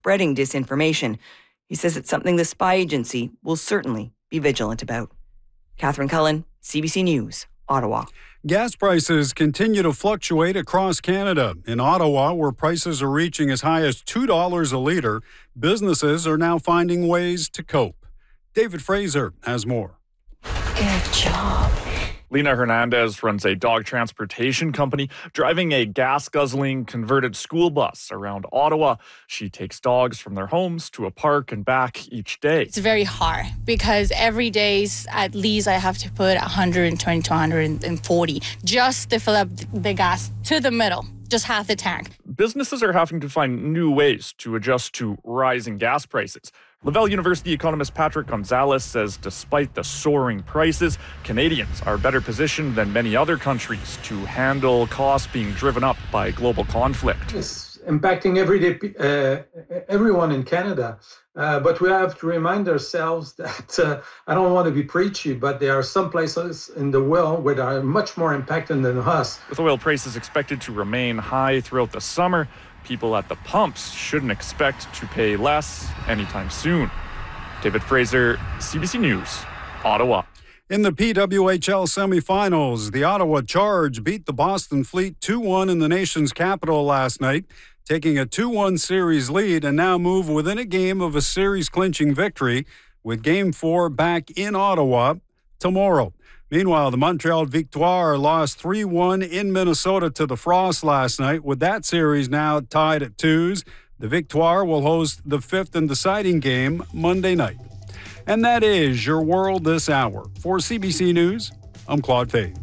spreading disinformation. He says it's something the spy agency will certainly be vigilant about. Catherine Cullen, CBC News, Ottawa. Gas prices continue to fluctuate across Canada. In Ottawa, where prices are reaching as high as $2 a litre, businesses are now finding ways to cope. David Fraser has more. Good job. Lena Hernandez runs a dog transportation company, driving a gas-guzzling converted school bus around Ottawa. She takes dogs from their homes to a park and back each day. It's very hard because every day at least I have to put 120 to 140 just to fill up the gas to the middle. Just half the tank. Businesses are having to find new ways to adjust to rising gas prices. Laval University economist Patrick Gonzalez says despite the soaring prices, Canadians are better positioned than many other countries to handle costs being driven up by global conflict. It's impacting everyone in Canada, but we have to remind ourselves that I don't want to be preachy, but there are some places in the world where they are much more impacted than us. With oil prices expected to remain high throughout the summer, people at the pumps shouldn't expect to pay less anytime soon. David Fraser, CBC News, Ottawa. In the PWHL semifinals, the Ottawa Charge beat the Boston Fleet 2-1 in the nation's capital last night, taking a 2-1 series lead and now move within a game of a series-clinching victory with Game 4 back in Ottawa tomorrow. Meanwhile, the Montreal Victoire lost 3-1 in Minnesota to the Frost last night. With that series now tied at 2s, the Victoire will host the fifth and deciding game Monday night. And that is your world this hour. For CBC News, I'm Claude Fay.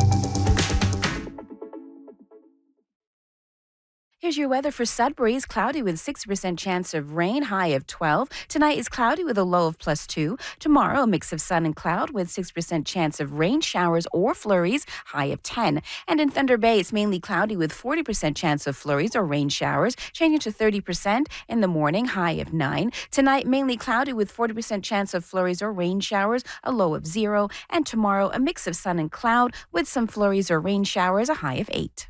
Here's your weather for Sudbury. It's cloudy with 6% chance of rain, high of 12. Tonight is cloudy with a low of +2. Tomorrow, a mix of sun and cloud with 6% chance of rain, showers, or flurries, high of 10. And in Thunder Bay, it's mainly cloudy with 40% chance of flurries or rain showers, changing to 30% in the morning, high of 9. Tonight, mainly cloudy with 40% chance of flurries or rain showers, a low of 0. And tomorrow, a mix of sun and cloud with some flurries or rain showers, a high of 8.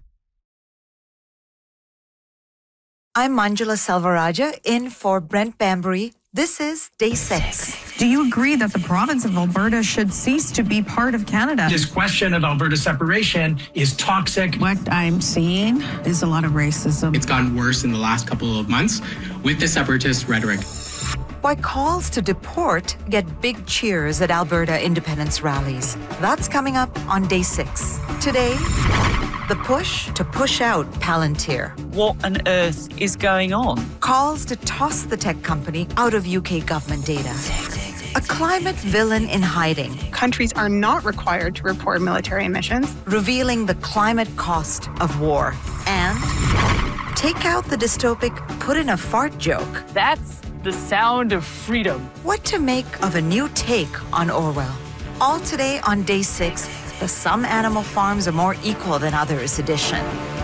I'm Manjula Selvarajah, in for Brent Bambury. This is Day 6. Do you agree that the province of Alberta should cease to be part of Canada? This question of Alberta separation is toxic. What I'm seeing is a lot of racism. It's gotten worse in the last couple of months with the separatist rhetoric. Why calls to deport get big cheers at Alberta independence rallies. That's coming up on Day 6. Today, the push to push out Palantir. What on earth is going on? Calls to toss the tech company out of UK government data. A climate villain in hiding. Countries are not required to report military emissions. Revealing the climate cost of war. And take out the dystopic put in a fart joke. That's the sound of freedom. What to make of a new take on Orwell. All today on Day 6, the Some Animal Farms Are More Equal Than Others edition.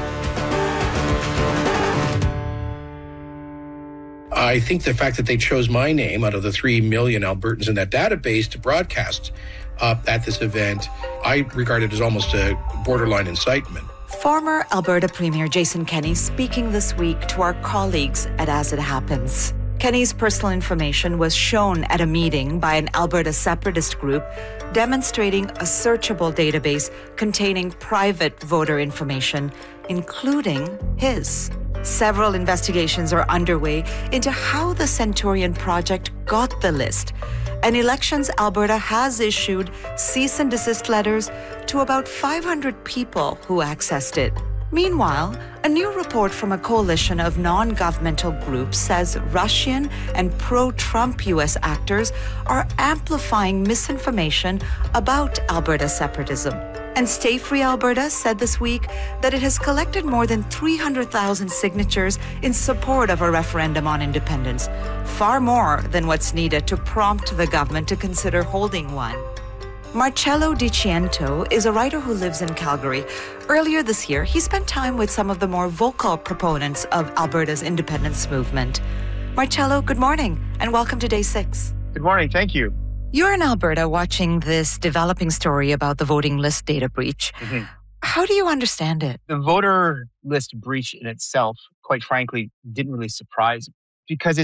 I think the fact that they chose my name out of the 3 million Albertans in that database to broadcast at this event, I regard it as almost a borderline incitement. Former Alberta Premier Jason Kenney speaking this week to our colleagues at As It Happens. Kenney's personal information was shown at a meeting by an Alberta separatist group demonstrating a searchable database containing private voter information, including his. Several investigations are underway into how the Centurion Project got the list, and Elections Alberta has issued cease and desist letters to about 500 people who accessed it. Meanwhile, a new report from a coalition of non-governmental groups says Russian and pro-Trump U.S. actors are amplifying misinformation about Alberta separatism. And Stay Free Alberta said this week that it has collected more than 300,000 signatures in support of a referendum on independence, far more than what's needed to prompt the government to consider holding one. Marcello Di Ciento is a writer who lives in Calgary. Earlier this year, he spent time with some of the more vocal proponents of Alberta's independence movement. Marcello, good morning, and welcome to Day 6. Good morning, thank you. You're in Alberta watching this developing story about the voting list data breach. Mm-hmm. How do you understand it? The voter list breach in itself, quite frankly, didn't really surprise me because